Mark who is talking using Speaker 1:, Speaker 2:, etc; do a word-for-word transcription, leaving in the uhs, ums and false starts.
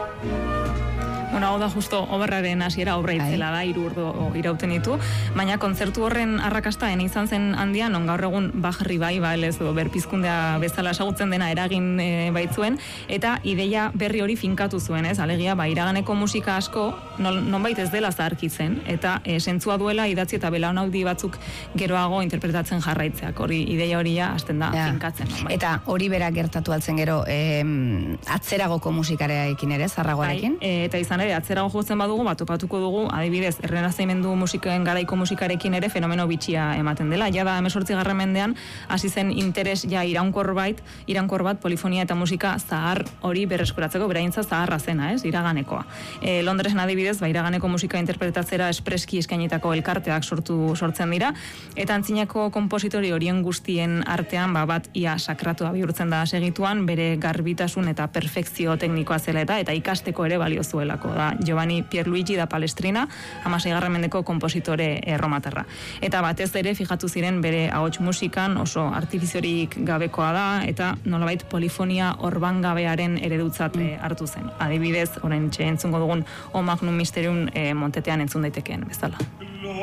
Speaker 1: Bueno, hau da justo oberraren hasiera, obra itzela da, hiru ordu irauten ditu, baina kontzertu horren arrakasta izan zen handia, non gaur egun Bach Revival ez edo berpizkundea bezala ezagutzen dena eragin e, baitzuen, eta ideia berri hori finkatu zuen, ez? Alegia, ba, iraganeko musika asko nonbait ez dela zaharkitzen, eta e, sentzua duela idatzi eta belaunaldi batzuk geroago interpretatzen jarraitzeak, hori ideia hori ja hasten da ja. finkatzen. Nonbait.
Speaker 2: Eta hori berak gertatu altzen gero eh, atzeragoko musikarekin ere, zarragoarekin?
Speaker 1: Bai, e, eta izan ere, atzerago jotzen badugu, bat topatuko dugu, adibidez, errenazimendu musikaen garaiko musikarekin ere fenomeno bitxia ematen dela. Ja da, hemezortzigarren mendean, hasi zen interes ja iraunkor bait, iraunkor bat polifonia eta musika zahar hori berreskuratzeko, beraintza zaharra zena, ez, iraganekoa. E, Londresen adibidez, ba, iraganeko musika interpretatzera espreski eskainitako elkarteak sortu sortzen dira, eta antzinako konpositori horien guztien artean, ba, bat ia sakratua bihurtzen da segituan, bere garbitasun eta perfekzio teknikoa zela eta eta ikasteko ere balio zuelako da Giovanni Pierluigi da Palestrina, hamaseigarren mendeko konpositore erromatarra. Eta batez ere fijatu ziren bere ahots musikan oso artifiziorik gabekoa da eta nolabait polifonia orbangabearen eredutzat mm. hartu zen. Adibidez, orain txe entzungo dugun O Magnum Mysterium e, montetean entzun daitekeen bezala.